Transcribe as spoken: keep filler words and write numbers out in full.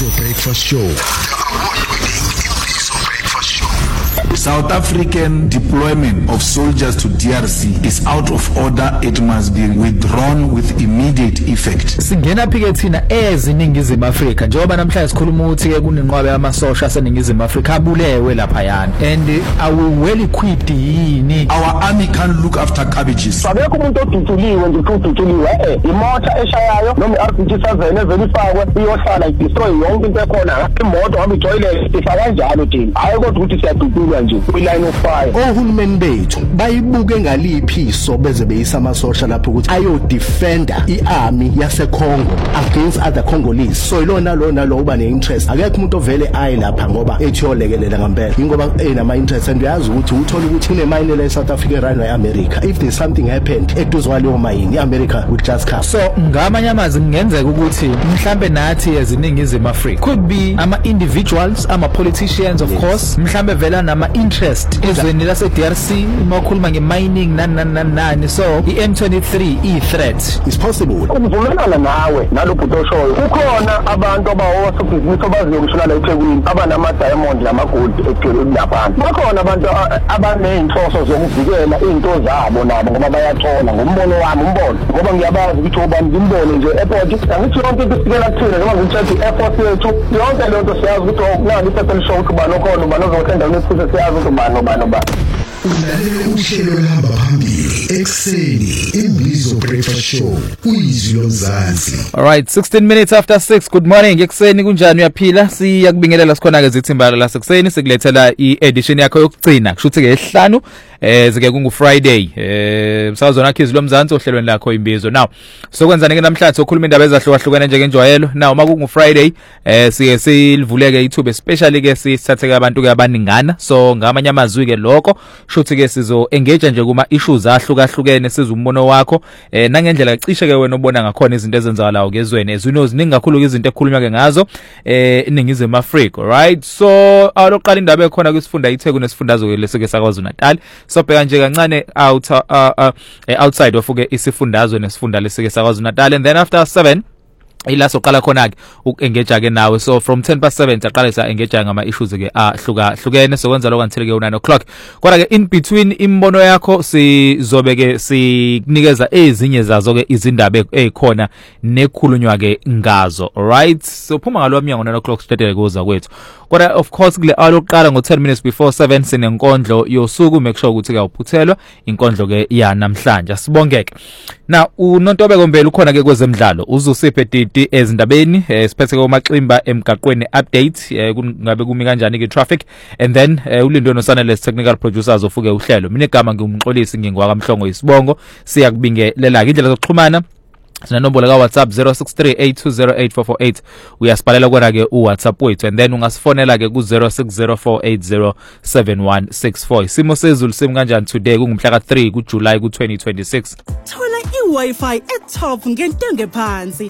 Imbizo Breakfast Show. South African deployment of soldiers to D R C is out of order. It must be withdrawn with immediate effect. Singena phike thina eziningizimu Afrika njengoba namhlanje sikhuluma ukuthi ke kunenqwabe yamasosha aseningizimu Afrika abulewe lapha yana, and are we well equipped yini? Our army can't look after cabbages. Abekho umuntu oduduliwe nje ududuliwe eh imota eshayayo noma i-R P G seven evelifakwe iyohlala idestroy yonke into ekhona imoto hamba itoilet ifaka kanjalo thina hayi kodwa ukuthi siyadudulwa nje kwi-line of fire. Ohulumeni bethu bayibuke ngaliphi iso beze beyisa amasosha lapho ukuthi ayo defender i-army yase Congo against other Congolese. So ilona lona lo uba ne-interest, akekho umuntu ovele ayi lapha ngoba ethi yolekelela ngempela ingoba enama interest, and uyazi ukuthi uthola ukuthi unemine le South Africa run eAmerica. If there's something happened eduzwa leyo mine iAmerica would just come. So ngamanye amazwi kungenzeka ukuthi mhlambe nathi eziningizimu Afrika could be ama individuals, ama politicians of yes. course mhlambe vela nama interest ezweni lase D R C makhuluma nge-mining nani nani nani, so i-M twenty-three i-threat is possible. Ukuvumelana nawe nalokho toshoyo kukhona abantu abawosebhizinisi abaziyokushula la eThekwini abanama diamond nama gold eGoli lapha. Bakhona abantu abaneyinhloso zokuvikela izinto zabo nabo ngoba bayathola ngombono wami umbono ngoba ngiyabazi ukuthi ubani ngimbone nje airport angithi yonke into isikela kuthina noma ngithethe i-airport yethu yonke le nto siyazi ukuthi okunani iphepha show ukuthi bani okhona ubani ozothenda unesifuze siyazi ukuthi ubani ubani ubani. Ulalele uhlelo lahamba phambili ekseni Imbizo Breakfast Show uyizwi lomzansi. All right, sixteen minutes after six. Good morning ekseni, kunjani uyaphila? Siyakubingelela sikhona ke zithimba la sekuseni sikulethela i-edition yakho yokugcina kushuthi ke ehlanu eh zike kungu Friday eh msazona khizwe lomzansi ohlelweni lakho Imbizo. Now sokwenzani ke namhlanje sokhuluma indaba ezahlukahlukene njengenjwayelo. Now makungu Friday eh siye silivuleke ithuba especially ke sithatheke abantu ke abaningana, so ngamanye amazwi ke lokho shuthi ke sizo engage nje kuma issues ahlukahlukene siza umbono wakho eh nangendlela cishe ke wena obona ngakhona izinto ezenzakalayo kezweni ezwino ziningi kakhulu izinto ekukhulunywa ke ngazo eh iningizimu Afrika. Right, so awuloqala indaba ekhona kwisifunda iTheku nesifundazwe lesike sakwaZulu Natal, so bheka nje kancane out uh, uh, outside of ke isifundazwe nesifunda lesike sakwaZulu Natal, and then after seven ila soqala khona ke ukengage ke nawe. So from ten past seven saqala sa engage ngama issues ke ahluka hlukene, sokwenza lokho until ke nine o'clock. Kodwa ke in between imbono yakho sizobe ke sikunikeza ezinye zazo ke izindaba ezikhona nekhulunywa ke ngazo. Alright, so phuma ngalwa mnyango nine o'clock sitetele kuza kwethu. Kodwa of course kule aloqala ngo ten minutes before seven sinenkondlo yosuku, make sure ukuthi ke uphuthelwa inkondlo ke ya namhlanje. Sibongeke. Now uNontobeko Mbele ukhona ke kwezemidlalo uzusiphe didi ezindabeni siphethe ke uMaximba emgaqweni update kungabe kumi kanjani ke traffic, and then uLindo noSanele technical producers ofuke uhlelo. Mina igama ngumxolisi ngingwaka Mhlongo Isibongo. Siyakubingelela indlela zokuxhumana sinanombolo ka WhatsApp zero six three eight two zero eight four four eight, uyasibalela kwena ke uWhatsApp wethu, and then ungasifonela ke ku zero six zero four eight zero seven one six four. Isimo sezulu simi kanjani today kungumhla ka three ku July ku twenty twenty-six? Thola iWi-Fi etop ngentengo ephansi